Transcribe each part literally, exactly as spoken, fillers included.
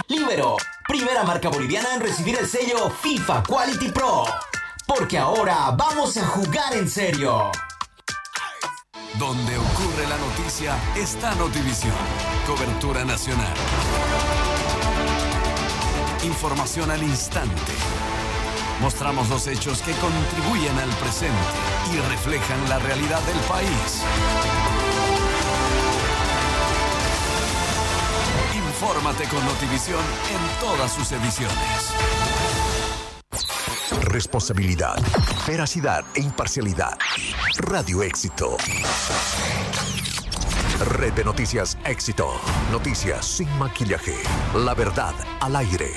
Libero, primera marca boliviana en recibir el sello FIFA Quality Pro. Porque ahora vamos a jugar en serio. Donde ocurre la noticia está Notivisión. Cobertura nacional. Información al instante. Mostramos los hechos que contribuyen al presente y reflejan la realidad del país. Infórmate con Notivisión en todas sus ediciones. Responsabilidad, veracidad e imparcialidad. Radio Éxito. Red de Noticias Éxito. Noticias sin maquillaje. La verdad al aire.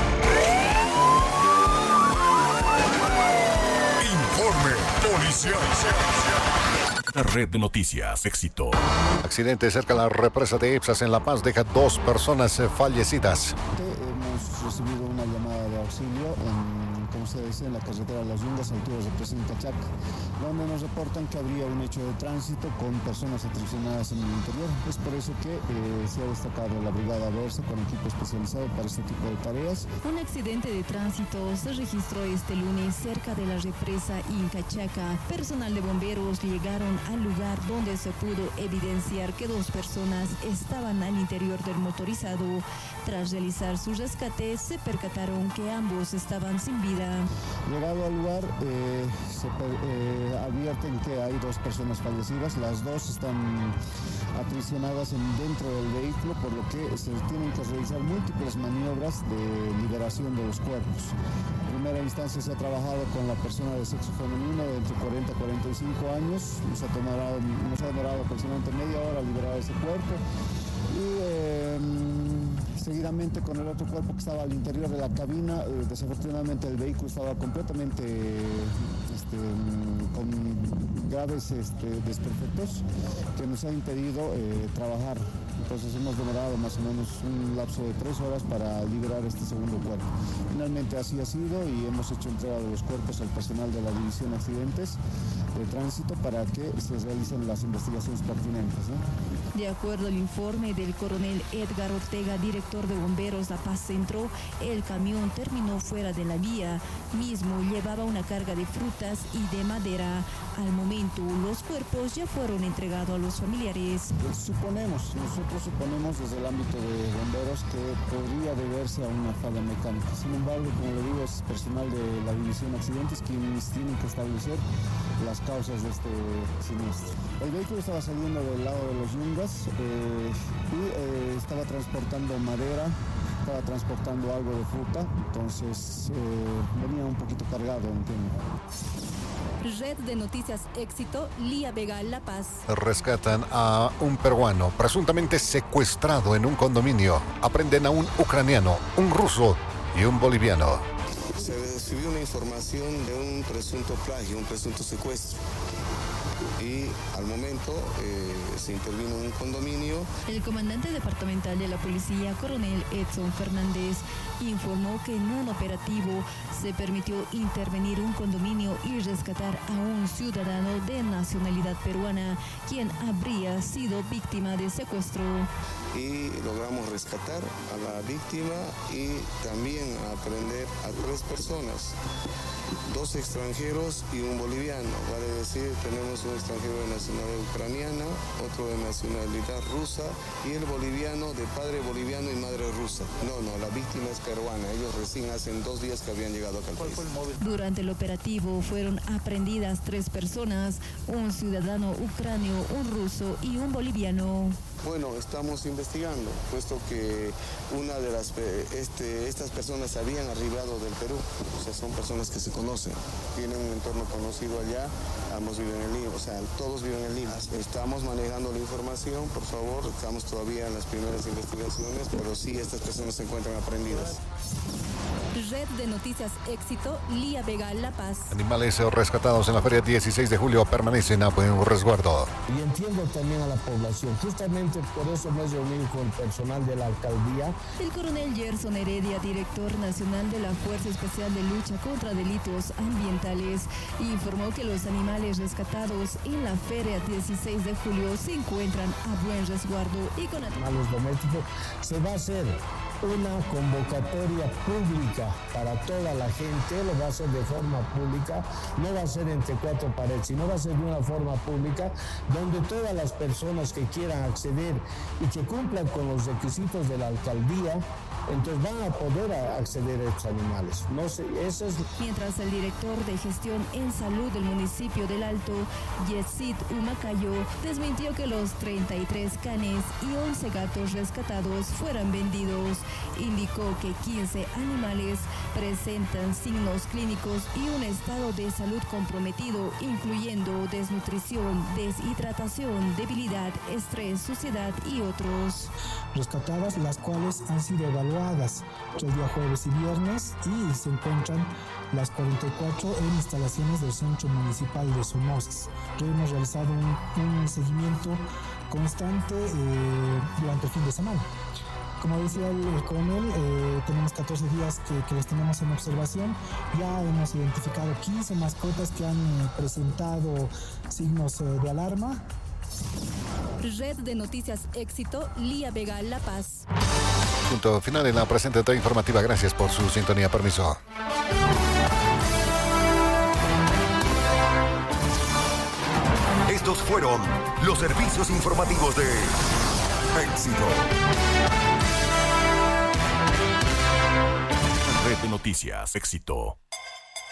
Informe policial. Red de Noticias Éxito. Accidente cerca de la represa de Ipsas en La Paz deja dos personas fallecidas. Hemos recibido una llamada de auxilio en, como se dice, en la carretera de Las Yungas, alturas de Presa Incachaca, donde nos reportan que habría un hecho de tránsito con personas atricionadas en el interior. Es por eso que eh, se ha destacado la Brigada Versa con equipo especializado para este tipo de tareas. Un accidente de tránsito se registró este lunes cerca de la represa Incachaca. Personal de bomberos llegaron al lugar donde se pudo evidenciar que dos personas estaban al interior del motorizado. Tras realizar su rescate, se percataron que ambos estaban sin vida. Llegado al lugar, eh, se eh, advierten que hay dos personas fallecidas. Las dos están aprisionadas en, dentro del vehículo, por lo que se tienen que realizar múltiples maniobras de liberación de los cuerpos. En primera instancia se ha trabajado con la persona de sexo femenino de entre cuarenta y cuarenta y cinco años. Nos ha, tomado, nos ha demorado aproximadamente media hora liberar ese cuerpo. Y eh, seguidamente con el otro cuerpo que estaba al interior de la cabina, eh, desafortunadamente el vehículo estaba completamente este, con graves este, desperfectos que nos ha impedido eh, trabajar. Entonces hemos demorado más o menos un lapso de tres horas para liberar este segundo cuerpo. Finalmente así ha sido y hemos hecho entrega de los cuerpos al personal de la División Accidentes de Tránsito para que se realicen las investigaciones pertinentes, ¿no? De acuerdo al informe del coronel Edgar Ortega, director de Bomberos La Paz Centro, el camión terminó fuera de la vía. Mismo llevaba una carga de frutas y de madera. Al momento, los cuerpos ya fueron entregados a los familiares. Pues suponemos, nosotros suponemos desde el ámbito de bomberos que podría deberse a una falla mecánica. Sin embargo, como le digo, es personal de la División Accidentes quienes tienen que establecer las causas de este siniestro. El vehículo estaba saliendo del lado de los Yungas eh, y eh, estaba transportando madera, estaba transportando algo de fruta, entonces eh, venía un poquito cargado, entiendo. Red de Noticias Éxito, Lía Vega, La Paz. Rescatan a un peruano presuntamente secuestrado en un condominio. Aprenden a un ucraniano, un ruso y un boliviano. Se recibió una información de un presunto plagio, un presunto secuestro. Y al momento eh, se intervino en un condominio. El comandante departamental de la policía, coronel Edson Fernández, informó que en un operativo se permitió intervenir un condominio y rescatar a un ciudadano de nacionalidad peruana, quien habría sido víctima de secuestro. Y logramos rescatar a la víctima y también aprender a tres personas, dos extranjeros y un boliviano. Vale decir, tenemos un extranjero de nacionalidad ucraniana, otro de nacionalidad rusa y el boliviano de padre boliviano y madre rusa. No, no, la víctima es peruana. Ellos recién hacen dos días que habían llegado acá al país. Durante el operativo fueron aprehendidas tres personas, un ciudadano ucranio, un ruso y un boliviano. Bueno, estamos investigando, puesto que una de las este, estas personas habían arribado del Perú, o sea, son personas que se conocen, tienen un entorno conocido allá, ambos viven en Lima, o sea, todos viven en Lima. Estamos manejando la información, por favor, estamos todavía en las primeras investigaciones, pero sí, estas personas se encuentran aprehendidas. Red de Noticias Éxito, Lía Vega, La Paz. Animales rescatados en la feria dieciséis de julio permanecen a buen resguardo. Y entiendo también a la población. Justamente por eso me he reunido con el personal de la alcaldía. El coronel Gerson Heredia, director nacional de la Fuerza Especial de Lucha contra Delitos Ambientales, informó que los animales rescatados en la feria dieciséis de julio se encuentran a buen resguardo y con animales domésticos. Se va a hacer una convocatoria pública para toda la gente, lo va a hacer de forma pública, no va a ser entre cuatro paredes, sino va a ser de una forma pública, donde todas las personas que quieran acceder y que cumplan con los requisitos de la alcaldía, entonces van a poder acceder a estos animales. No sé, eso es... Mientras el director de gestión en salud del municipio del Alto, Yesid Humacayo, desmintió que los treinta y tres canes y once gatos rescatados fueran vendidos. Indicó que quince animales presentan signos clínicos y un estado de salud comprometido, incluyendo desnutrición, deshidratación, debilidad, estrés, suciedad y otros. Rescatadas, las cuales han sido evaluadas entre el día jueves y viernes, y se encuentran las cuarenta y cuatro en instalaciones del Centro Municipal de Somozas. Hemos realizado un, un seguimiento constante eh, durante el fin de semana. Como decía el, el coronel, eh, tenemos catorce días que, que los tenemos en observación. Ya hemos identificado quince mascotas que han eh, presentado signos eh, de alarma. Red de Noticias Éxito, Lía Vega, La Paz. Punto final en la presente entrega informativa. Gracias por su sintonía. Permiso. Estos fueron los servicios informativos de Éxito. Red de Noticias Éxito.